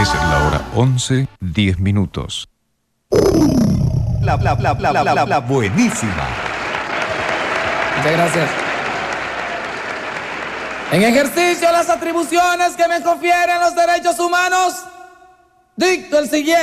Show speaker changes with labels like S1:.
S1: Es la hora 11:10.
S2: La buenísima.
S3: Muchas gracias. En ejercicio de las atribuciones que me confieren los derechos humanos, dicto el siguiente.